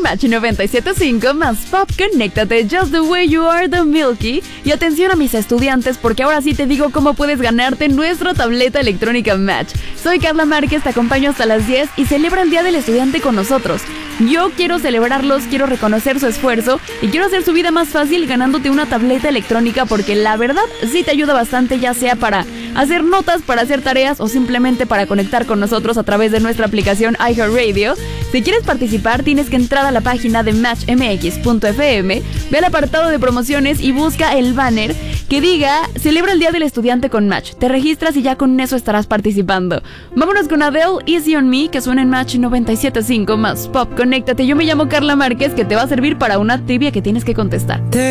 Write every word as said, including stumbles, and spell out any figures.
Match noventa y siete punto cinco más Pop, conéctate, Just the Way You Are de Milky. Y atención a mis estudiantes, porque ahora sí te digo cómo puedes ganarte nuestra tableta electrónica Match. Soy Carla Márquez, te acompaño hasta las diez y celebra el Día del Estudiante con nosotros. Yo quiero celebrarlos, quiero reconocer su esfuerzo y quiero hacer su vida más fácil ganándote una tableta electrónica, porque la verdad sí te ayuda bastante, ya sea para hacer notas, para hacer tareas o simplemente para conectar con nosotros a través de nuestra aplicación iHeartRadio. Si quieres participar, tienes que entrar a la página de match m x punto f m, ve al apartado de promociones y busca el banner que diga Celebra el Día del Estudiante con Match. Te registras y ya con eso estarás participando. Vámonos con Adele, Easy on Me, que suena en Match noventa y siete punto cinco más Pop. Conéctate, yo me llamo Carla Márquez, que te va a servir para una trivia que tienes que contestar.